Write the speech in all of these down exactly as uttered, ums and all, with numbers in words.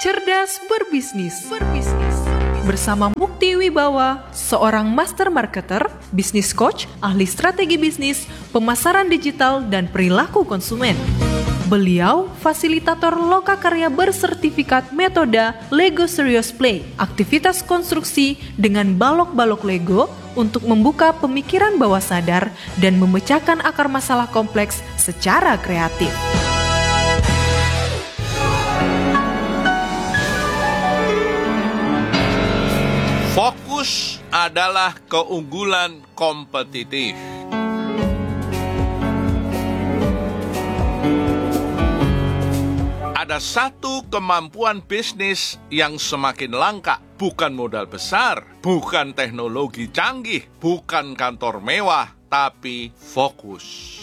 Cerdas berbisnis. Berbisnis. Bersama Mukti Wibawa, seorang master marketer, bisnis coach, ahli strategi bisnis, pemasaran digital, dan perilaku konsumen. Beliau fasilitator lokakarya bersertifikat metode Lego Serious Play, aktivitas konstruksi dengan balok-balok Lego untuk membuka pemikiran bawah sadar dan memecahkan akar masalah kompleks secara kreatif. Fokus adalah keunggulan kompetitif. Ada satu kemampuan bisnis yang semakin langka, bukan modal besar, bukan teknologi canggih, bukan kantor mewah, tapi fokus.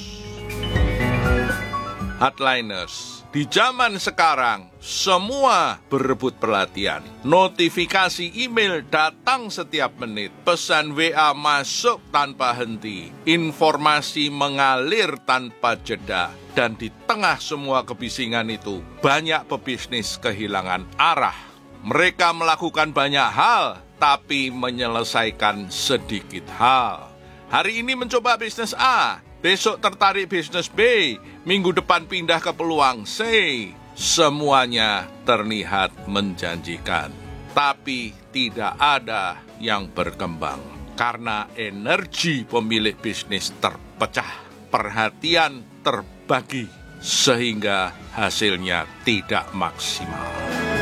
Hardliners, di zaman sekarang, semua berebut perhatian. Notifikasi email datang setiap menit, pesan W A masuk tanpa henti, informasi mengalir tanpa jeda. Dan di tengah semua kebisingan itu, banyak pebisnis kehilangan arah. Mereka melakukan banyak hal, tapi menyelesaikan sedikit hal. Hari ini mencoba bisnis A, besok tertarik bisnis B, minggu depan pindah ke peluang C. Semuanya terlihat menjanjikan, tapi tidak ada yang berkembang. Karena energi pemilik bisnis terpecah, perhatian terbagi, sehingga hasilnya tidak maksimal.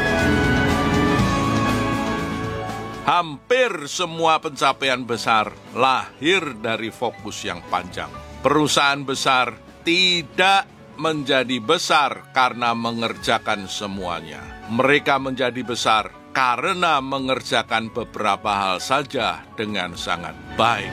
Hampir semua pencapaian besar lahir dari fokus yang panjang. Perusahaan besar tidak menjadi besar karena mengerjakan semuanya. Mereka menjadi besar karena mengerjakan beberapa hal saja dengan sangat baik.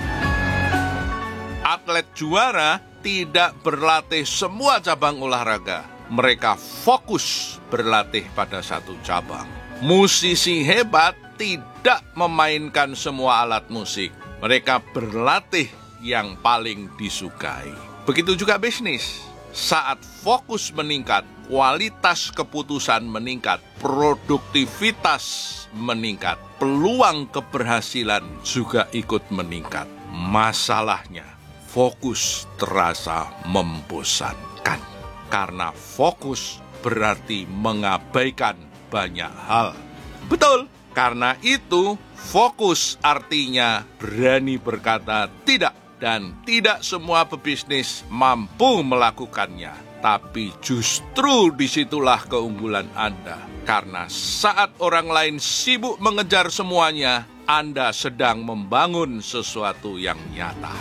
Atlet juara tidak berlatih semua cabang olahraga. Mereka fokus berlatih pada satu cabang. Musisi hebat tidak memainkan semua alat musik. Mereka berlatih yang paling disukai. Begitu juga bisnis. Saat fokus meningkat, kualitas keputusan meningkat, produktivitas meningkat, peluang keberhasilan juga ikut meningkat. Masalahnya, fokus terasa membosankan. Karena fokus berarti mengabaikan banyak hal. Betul, karena itu fokus artinya berani berkata tidak. Dan tidak semua pebisnis mampu melakukannya. Tapi justru disitulah keunggulan Anda. Karena saat orang lain sibuk mengejar semuanya, Anda sedang membangun sesuatu yang nyata.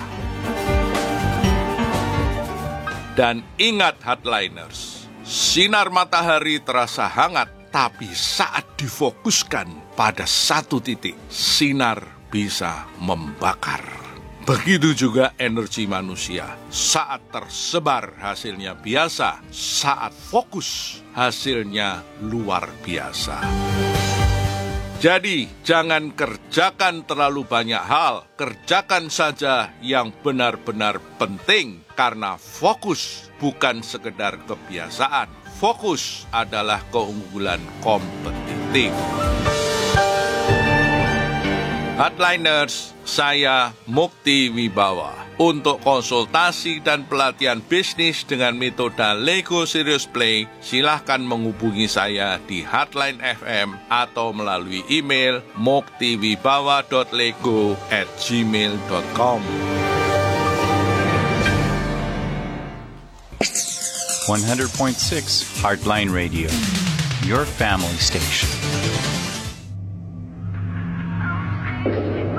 Dan ingat hardliners, sinar matahari terasa hangat, tapi saat difokuskan pada satu titik, sinar bisa membakar. Begitu juga energi manusia. Saat tersebar hasilnya biasa, saat fokus hasilnya luar biasa. Jadi, jangan kerjakan terlalu banyak hal, kerjakan saja yang benar-benar penting, karena fokus bukan sekedar kebiasaan. Fokus adalah keunggulan kompetitif. Hardliners, saya Mukti Wibawa. Untuk konsultasi dan pelatihan bisnis dengan metode Lego Serious Play, silahkan menghubungi saya di Hardline F M atau melalui email muktiwibawa dot lego at gmail dot com. one hundred point six Hardline Radio, your family station.